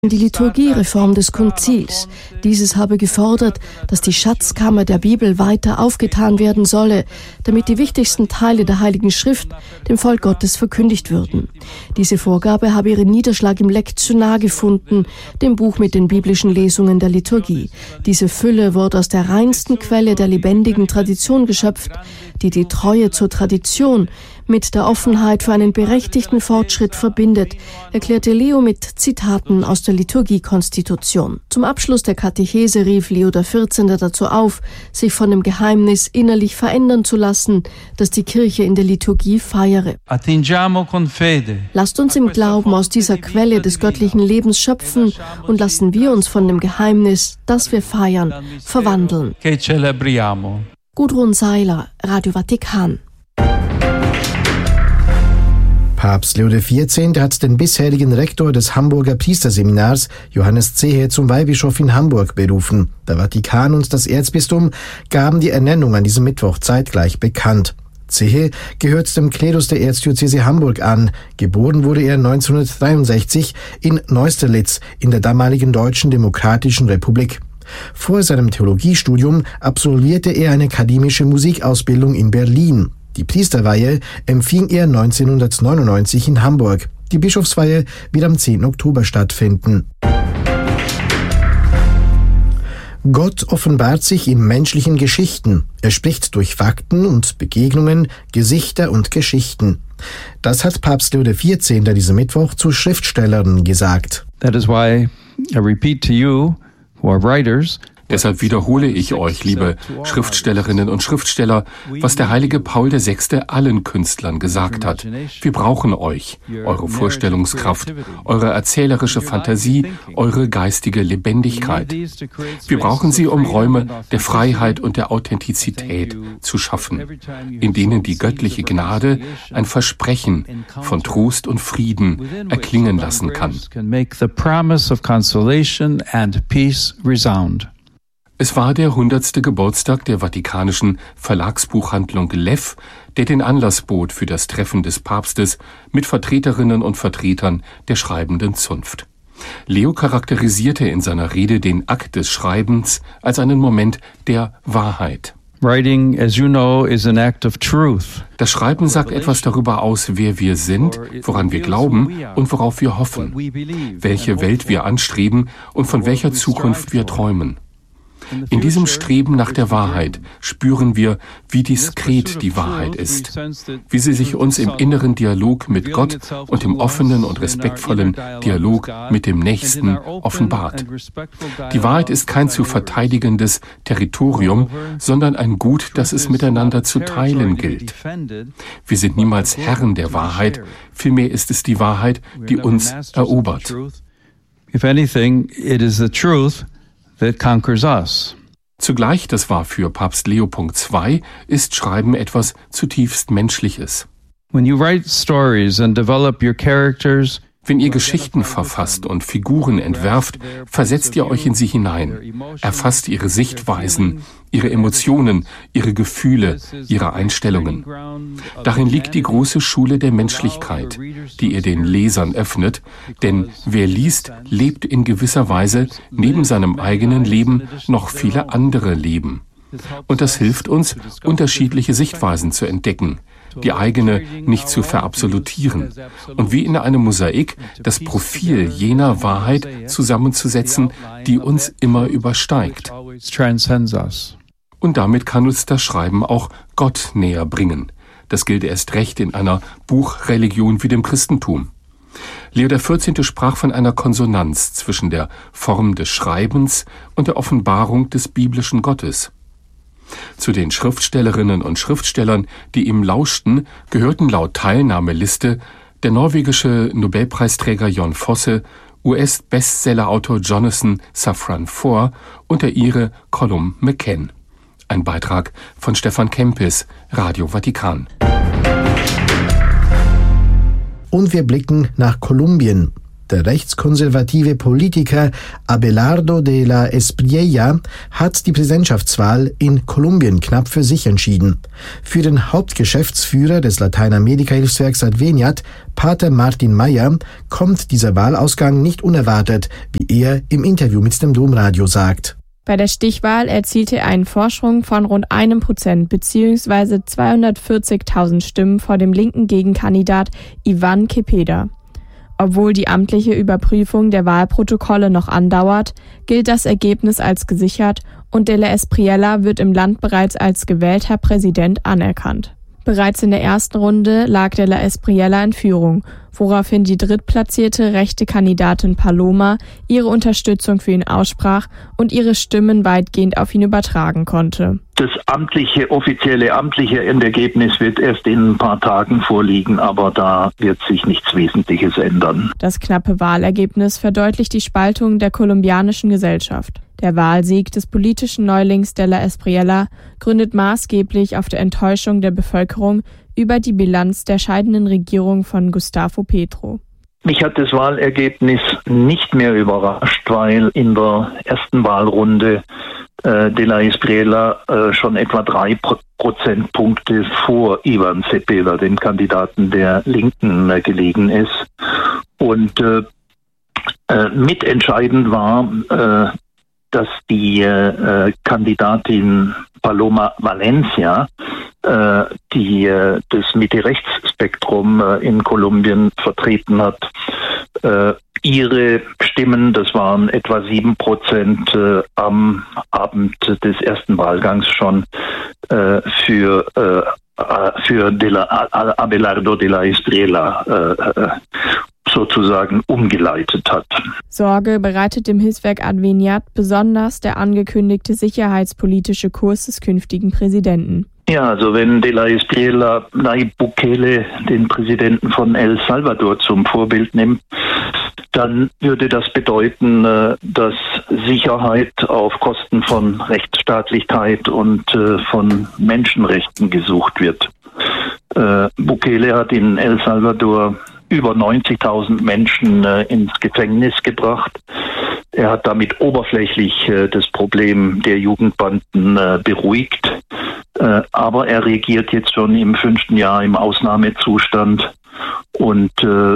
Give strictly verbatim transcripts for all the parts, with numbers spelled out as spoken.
Die Liturgiereform des Konzils. Dieses habe gefordert, dass die Schatzkammer der Bibel weiter aufgetan werden solle, damit die wichtigsten Teile der Heiligen Schrift dem Volk Gottes verkündigt würden. Diese Vorgabe habe ihren Niederschlag im Lektionar gefunden, dem Buch mit den biblischen Lesungen der Liturgie. Diese Fülle wurde aus der reinsten Quelle der lebendigen Tradition geschöpft, die die Treue zur Tradition mit der Offenheit für einen berechtigten Fortschritt verbindet, erklärte Leo mit Zitaten aus der Liturgiekonstitution. Zum Abschluss der Katechese rief Leo der vierzehnte dazu auf, sich von dem Geheimnis innerlich verändern zu lassen, das die Kirche in der Liturgie feiere. Lasst uns im Glauben aus dieser Quelle des göttlichen Lebens schöpfen und lassen wir uns von dem Geheimnis, das wir feiern, verwandeln. Gudrun Seiler, Radio Vatikan. Papst Leo der vierzehnte hat den bisherigen Rektor des Hamburger Priesterseminars, Johannes Zehe, zum Weihbischof in Hamburg berufen. Der Vatikan und das Erzbistum gaben die Ernennung an diesem Mittwoch zeitgleich bekannt. Zehe gehört dem Klerus der Erzdiözese Hamburg an. Geboren wurde er neunzehnhundertdreiundsechzig in Neusterlitz in der damaligen Deutschen Demokratischen Republik. Vor seinem Theologiestudium absolvierte er eine akademische Musikausbildung in Berlin. Die Priesterweihe empfing er neunzehnhundertneunundneunzig in Hamburg. Die Bischofsweihe wird am zehnten Oktober stattfinden. Gott offenbart sich in menschlichen Geschichten. Er spricht durch Fakten und Begegnungen, Gesichter und Geschichten. Das hat Papst Leo der vierzehnte diesen Mittwoch zu Schriftstellern gesagt. That is why I repeat to you who are writers. Deshalb wiederhole ich euch, liebe Schriftstellerinnen und Schriftsteller, was der heilige Paul der Sechste allen Künstlern gesagt hat. Wir brauchen euch, eure Vorstellungskraft, eure erzählerische Fantasie, eure geistige Lebendigkeit. Wir brauchen sie, um Räume der Freiheit und der Authentizität zu schaffen, in denen die göttliche Gnade ein Versprechen von Trost und Frieden erklingen lassen kann. Es war der hundertste Geburtstag der vatikanischen Verlagsbuchhandlung Leff, der den Anlass bot für das Treffen des Papstes mit Vertreterinnen und Vertretern der schreibenden Zunft. Leo charakterisierte in seiner Rede den Akt des Schreibens als einen Moment der Wahrheit. Writing, as you know, is an act of truth. Das Schreiben sagt etwas darüber aus, wer wir sind, woran wir glauben und worauf wir hoffen, welche Welt wir anstreben und von welcher Zukunft wir träumen. In diesem Streben nach der Wahrheit spüren wir, wie diskret die Wahrheit ist, wie sie sich uns im inneren Dialog mit Gott und im offenen und respektvollen Dialog mit dem Nächsten offenbart. Die Wahrheit ist kein zu verteidigendes Territorium, sondern ein Gut, das es miteinander zu teilen gilt. Wir sind niemals Herren der Wahrheit, vielmehr ist es die Wahrheit, die uns erobert. If anything, it is the truth that conquers us. Zugleich, das war für Papst Leo Punkt zwei, ist Schreiben etwas zutiefst Menschliches. When you write stories and develop your characters, wenn ihr Geschichten verfasst und Figuren entwerft, versetzt ihr euch in sie hinein, erfasst ihre Sichtweisen, ihre Emotionen, ihre Gefühle, ihre Einstellungen. Darin liegt die große Schule der Menschlichkeit, die ihr den Lesern öffnet, denn wer liest, lebt in gewisser Weise neben seinem eigenen Leben noch viele andere Leben. Und das hilft uns, unterschiedliche Sichtweisen zu entdecken, die eigene nicht zu verabsolutieren und wie in einem Mosaik das Profil jener Wahrheit zusammenzusetzen, die uns immer übersteigt. Und damit kann uns das Schreiben auch Gott näher bringen. Das gilt erst recht in einer Buchreligion wie dem Christentum. Leo der vierzehnte sprach von einer Konsonanz zwischen der Form des Schreibens und der Offenbarung des biblischen Gottes. Zu den Schriftstellerinnen und Schriftstellern, die ihm lauschten, gehörten laut Teilnahmeliste der norwegische Nobelpreisträger Jon Fosse, U S-Bestsellerautor Jonathan Safran Foer und der Ire Colum McCann. Ein Beitrag von Stefan Kempis, Radio Vatikan. Und wir blicken nach Kolumbien. Der rechtskonservative Politiker Abelardo de la Espriella hat die Präsidentschaftswahl in Kolumbien knapp für sich entschieden. Für den Hauptgeschäftsführer des Lateinamerika-Hilfswerks Adveniat, Pater Martin Meyer, kommt dieser Wahlausgang nicht unerwartet, wie er im Interview mit dem Domradio sagt. Bei der Stichwahl erzielte er einen Vorsprung von rund einem Prozent bzw. zweihundertvierzigtausend Stimmen vor dem linken Gegenkandidat Ivan Cepeda. Obwohl die amtliche Überprüfung der Wahlprotokolle noch andauert, gilt das Ergebnis als gesichert und de la Espriella wird im Land bereits als gewählter Präsident anerkannt. Bereits in der ersten Runde lag de la Espriella in Führung, woraufhin die drittplatzierte rechte Kandidatin Paloma ihre Unterstützung für ihn aussprach und ihre Stimmen weitgehend auf ihn übertragen konnte. Das amtliche, offizielle amtliche Endergebnis wird erst in ein paar Tagen vorliegen, aber da wird sich nichts Wesentliches ändern. Das knappe Wahlergebnis verdeutlicht die Spaltung der kolumbianischen Gesellschaft. Der Wahlsieg des politischen Neulings de la Espriella gründet maßgeblich auf der Enttäuschung der Bevölkerung über die Bilanz der scheidenden Regierung von Gustavo Petro. Mich hat das Wahlergebnis nicht mehr überrascht, weil in der ersten Wahlrunde äh, de la Espriella äh, schon etwa drei Prozentpunkte vor Ivan Cepeda, dem Kandidaten der Linken, äh, gelegen ist. Und äh, äh, mitentscheidend war, äh, dass die äh, Kandidatin Paloma Valencia, äh, die äh, das Mitte-Rechts-Spektrum äh, in Kolumbien vertreten hat, äh, ihre Stimmen, das waren etwa sieben Prozent, äh, am Abend des ersten Wahlgangs schon äh, für äh, für de la, Abelardo de la Espriella äh, sozusagen umgeleitet hat. Sorge bereitet dem Hilfswerk Adveniat besonders der angekündigte sicherheitspolitische Kurs des künftigen Präsidenten. Ja, also wenn de la Espriella Nayib Bukele, den Präsidenten von El Salvador, zum Vorbild nimmt, dann würde das bedeuten, dass Sicherheit auf Kosten von Rechtsstaatlichkeit und von Menschenrechten gesucht wird. Bukele hat in El Salvador über neunzigtausend Menschen äh, ins Gefängnis gebracht. Er hat damit oberflächlich äh, das Problem der Jugendbanden äh, beruhigt. Äh, aber er regiert jetzt schon im fünften Jahr im Ausnahmezustand. Und äh,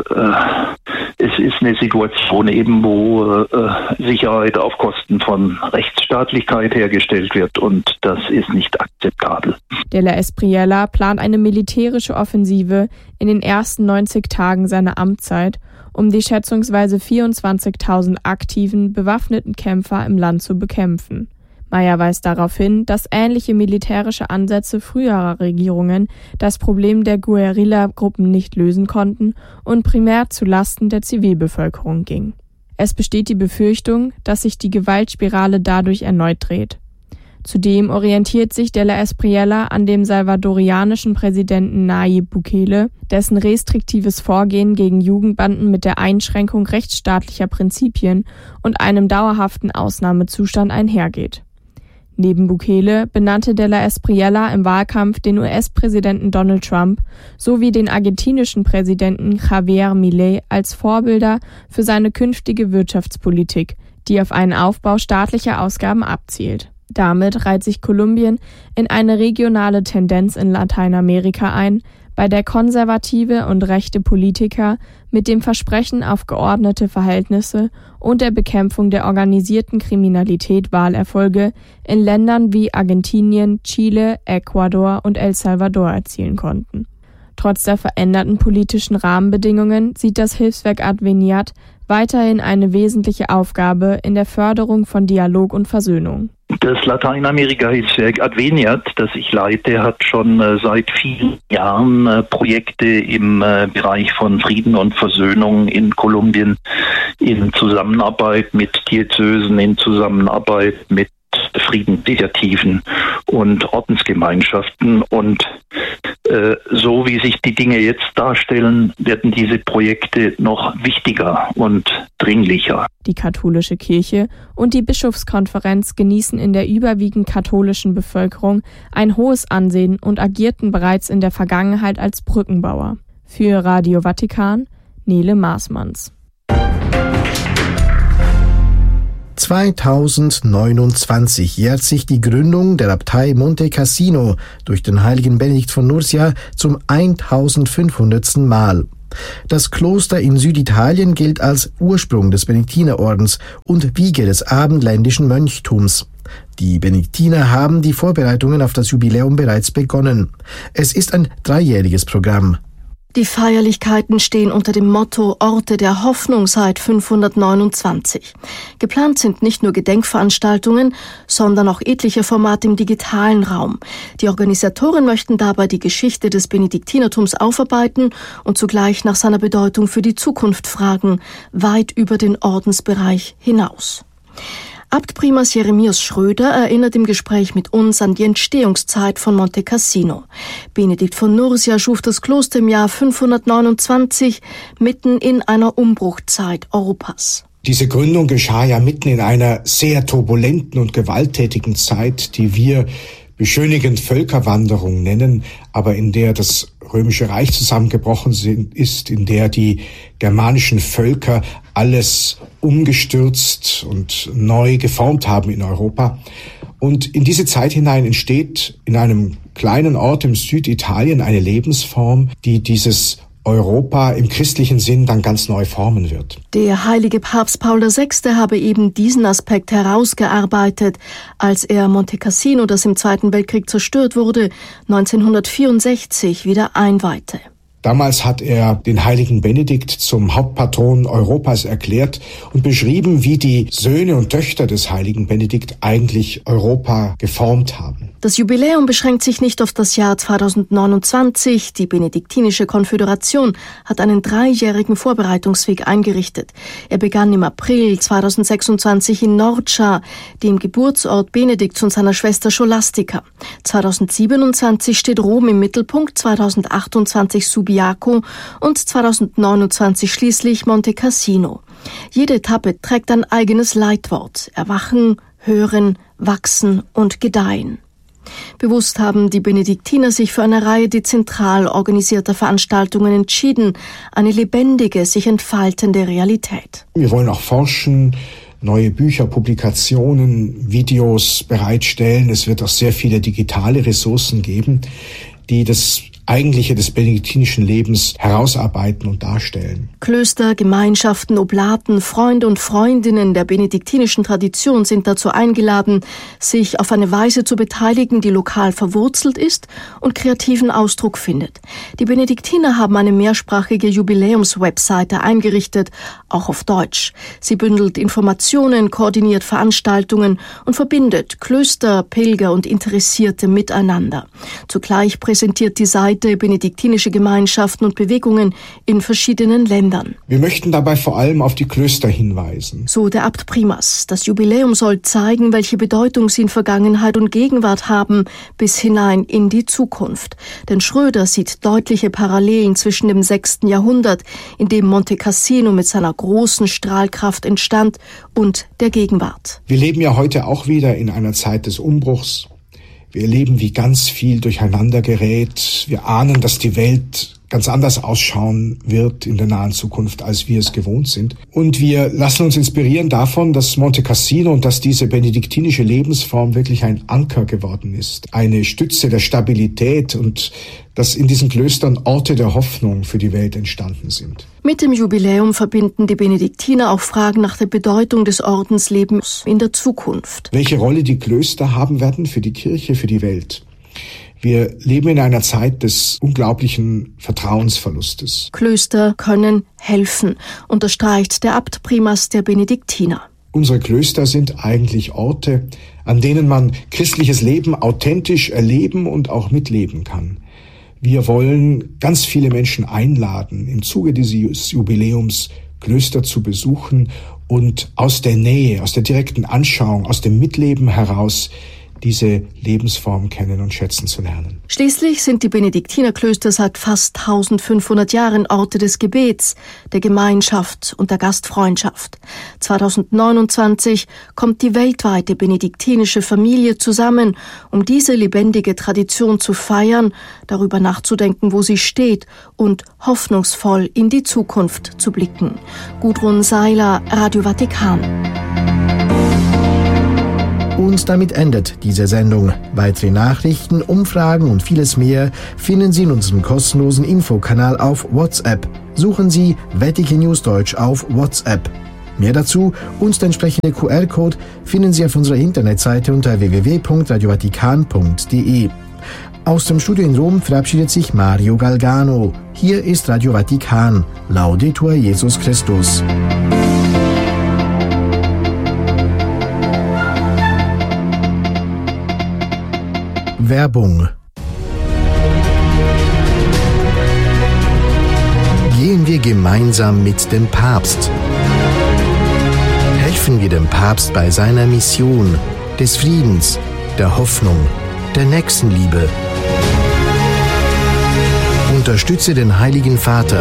es ist eine Situation eben, wo äh, Sicherheit auf Kosten von Rechtsstaatlichkeit hergestellt wird. Und das ist nicht akzeptabel. De la Espriella plant eine militärische Offensive in den ersten neunzig Tagen seiner Amtszeit, um die schätzungsweise vierundzwanzigtausend aktiven, bewaffneten Kämpfer im Land zu bekämpfen. Meyer weist darauf hin, dass ähnliche militärische Ansätze früherer Regierungen das Problem der Guerilla-Gruppen nicht lösen konnten und primär zu Lasten der Zivilbevölkerung ging. Es besteht die Befürchtung, dass sich die Gewaltspirale dadurch erneut dreht. Zudem orientiert sich de la Espriella an dem salvadorianischen Präsidenten Nayib Bukele, dessen restriktives Vorgehen gegen Jugendbanden mit der Einschränkung rechtsstaatlicher Prinzipien und einem dauerhaften Ausnahmezustand einhergeht. Neben Bukele benannte de la Espriella im Wahlkampf den U S-Präsidenten Donald Trump sowie den argentinischen Präsidenten Javier Milei als Vorbilder für seine künftige Wirtschaftspolitik, die auf einen Aufbau staatlicher Ausgaben abzielt. Damit reiht sich Kolumbien in eine regionale Tendenz in Lateinamerika ein, bei der konservative und rechte Politiker mit dem Versprechen auf geordnete Verhältnisse und der Bekämpfung der organisierten Kriminalität Wahlerfolge in Ländern wie Argentinien, Chile, Ecuador und El Salvador erzielen konnten. Trotz der veränderten politischen Rahmenbedingungen sieht das Hilfswerk Adveniat weiterhin eine wesentliche Aufgabe in der Förderung von Dialog und Versöhnung. Das Lateinamerika-Hilfswerk Adveniat, das ich leite, hat schon äh, seit vielen Jahren äh, Projekte im äh, Bereich von Frieden und Versöhnung in Kolumbien in Zusammenarbeit mit Diözesen, in Zusammenarbeit mit Friedensinitiativen und Ordensgemeinschaften. Und äh, so wie sich die Dinge jetzt darstellen, werden diese Projekte noch wichtiger und dringlicher. Die katholische Kirche und die Bischofskonferenz genießen in der überwiegend katholischen Bevölkerung ein hohes Ansehen und agierten bereits in der Vergangenheit als Brückenbauer. Für Radio Vatikan, Nele Maasmanns. zweitausendneunundzwanzig jährt sich die Gründung der Abtei Monte Cassino durch den heiligen Benedikt von Nursia zum eintausendfünfhundertsten Mal. Das Kloster in Süditalien gilt als Ursprung des Benediktinerordens und Wiege des abendländischen Mönchtums. Die Benediktiner haben die Vorbereitungen auf das Jubiläum bereits begonnen. Es ist ein dreijähriges Programm. Die Feierlichkeiten stehen unter dem Motto Orte der Hoffnung seit fünfhundertneunundzwanzig. Geplant sind nicht nur Gedenkveranstaltungen, sondern auch etliche Formate im digitalen Raum. Die Organisatoren möchten dabei die Geschichte des Benediktinertums aufarbeiten und zugleich nach seiner Bedeutung für die Zukunft fragen, weit über den Ordensbereich hinaus. Abt Primas Jeremias Schröder erinnert im Gespräch mit uns an die Entstehungszeit von Monte Cassino. Benedikt von Nursia schuf das Kloster im Jahr fünfhundertneunundzwanzig, mitten in einer Umbruchzeit Europas. Diese Gründung geschah ja mitten in einer sehr turbulenten und gewalttätigen Zeit, die wir beschönigend Völkerwanderung nennen, aber in der das Römische Reich zusammengebrochen ist, in der die germanischen Völker alles umgestürzt und neu geformt haben in Europa. Und in diese Zeit hinein entsteht in einem kleinen Ort im Süditalien eine Lebensform, die dieses Europa im christlichen Sinn dann ganz neu formen wird. Der heilige Papst Paul der Sechste habe eben diesen Aspekt herausgearbeitet, als er Monte Cassino, das im Zweiten Weltkrieg zerstört wurde, neunzehnhundertvierundsechzig wieder einweihte. Damals hat er den heiligen Benedikt zum Hauptpatron Europas erklärt und beschrieben, wie die Söhne und Töchter des heiligen Benedikt eigentlich Europa geformt haben. Das Jubiläum beschränkt sich nicht auf das Jahr zweitausendneunundzwanzig. Die Benediktinische Konföderation hat einen dreijährigen Vorbereitungsweg eingerichtet. Er begann im April zweitausendsechsundzwanzig in Norcia, dem Geburtsort Benedikts und seiner Schwester Scholastica. zweitausendsiebenundzwanzig steht Rom im Mittelpunkt, zweitausendachtundzwanzig Subiaco und zweitausendneunundzwanzig schließlich Monte Cassino. Jede Etappe trägt ein eigenes Leitwort: Erwachen, Hören, Wachsen und Gedeihen. Bewusst haben die Benediktiner sich für eine Reihe dezentral organisierter Veranstaltungen entschieden, eine lebendige, sich entfaltende Realität. Wir wollen auch forschen, neue Bücher, Publikationen, Videos bereitstellen. Es wird auch sehr viele digitale Ressourcen geben, die das Eigentliche des benediktinischen Lebens herausarbeiten und darstellen. Klöster, Gemeinschaften, Oblaten, Freunde und Freundinnen der benediktinischen Tradition sind dazu eingeladen, sich auf eine Weise zu beteiligen, die lokal verwurzelt ist und kreativen Ausdruck findet. Die Benediktiner haben eine mehrsprachige Jubiläumswebseite eingerichtet, auch auf Deutsch. Sie bündelt Informationen, koordiniert Veranstaltungen und verbindet Klöster, Pilger und Interessierte miteinander. Zugleich präsentiert die Seite benediktinische Gemeinschaften und Bewegungen in verschiedenen Ländern. Wir möchten dabei vor allem auf die Klöster hinweisen. So der Abt Primas. Das Jubiläum soll zeigen, welche Bedeutung sie in Vergangenheit und Gegenwart haben, bis hinein in die Zukunft. Denn Schröder sieht deutliche Parallelen zwischen dem sechsten Jahrhundert, in dem Monte Cassino mit seiner großen Strahlkraft entstand, und der Gegenwart. Wir leben ja heute auch wieder in einer Zeit des Umbruchs. Wir erleben, wie ganz viel durcheinander gerät. Wir ahnen, dass die Welt ganz anders ausschauen wird in der nahen Zukunft, als wir es gewohnt sind. Und wir lassen uns inspirieren davon, dass Monte Cassino und dass diese benediktinische Lebensform wirklich ein Anker geworden ist, eine Stütze der Stabilität, und dass in diesen Klöstern Orte der Hoffnung für die Welt entstanden sind. Mit dem Jubiläum verbinden die Benediktiner auch Fragen nach der Bedeutung des Ordenslebens in der Zukunft. Welche Rolle die Klöster haben werden für die Kirche, für die Welt. Wir leben in einer Zeit des unglaublichen Vertrauensverlustes. Klöster können helfen, unterstreicht der Abt Primas der Benediktiner. Unsere Klöster sind eigentlich Orte, an denen man christliches Leben authentisch erleben und auch mitleben kann. Wir wollen ganz viele Menschen einladen, im Zuge dieses Jubiläums Klöster zu besuchen und aus der Nähe, aus der direkten Anschauung, aus dem Mitleben heraus diese Lebensform kennen und schätzen zu lernen. Schließlich sind die Benediktinerklöster seit fast eintausendfünfhundert Jahren Orte des Gebets, der Gemeinschaft und der Gastfreundschaft. zweitausendneunundzwanzig kommt die weltweite benediktinische Familie zusammen, um diese lebendige Tradition zu feiern, darüber nachzudenken, wo sie steht, und hoffnungsvoll in die Zukunft zu blicken. Gudrun Seiler, Radio Vatikan. Und damit endet diese Sendung. Weitere Nachrichten, Umfragen und vieles mehr finden Sie in unserem kostenlosen Infokanal auf WhatsApp. Suchen Sie Vatikan News Deutsch auf WhatsApp. Mehr dazu und der entsprechende Q R-Code finden Sie auf unserer Internetseite unter w w w punkt radio vatikan punkt d e. Aus dem Studio in Rom verabschiedet sich Mario Galgano. Hier ist Radio Vatikan. Laudetur Jesus Christus. Werbung. Gehen wir gemeinsam mit dem Papst. Helfen wir dem Papst bei seiner Mission des Friedens, der Hoffnung, der Nächstenliebe. Unterstütze den Heiligen Vater.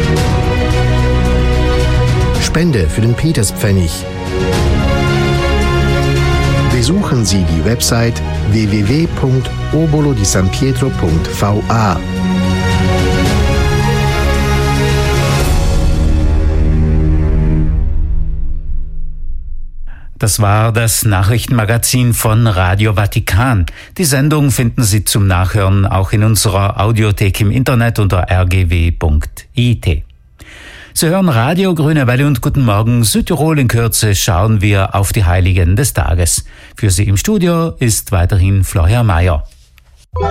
Spende für den Peterspfennig. Besuchen Sie die Website w w w punkt obolo di san pietro punkt v a. Das war das Nachrichtenmagazin von Radio Vatikan. Die Sendung finden Sie zum Nachhören auch in unserer Audiothek im Internet unter r g w punkt i t. Sie hören Radio Grüne Welle und Guten Morgen Südtirol. In Kürze schauen wir auf die Heiligen des Tages. Für Sie im Studio ist weiterhin Florian Mayer.